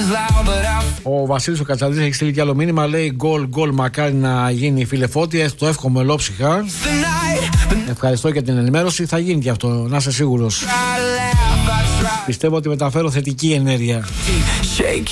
Ο Βασίλης ο Κατσαδής έχει στείλει κι άλλο μήνυμα. Λέει γκολ, μακάρι να γίνει, φίλε Φώτη. Το εύχομαι ολόψυχα. Ευχαριστώ για την ενημέρωση. Θα γίνει και αυτό, να είσαι σίγουρος. Πιστεύω ότι μεταφέρω θετική ενέργεια.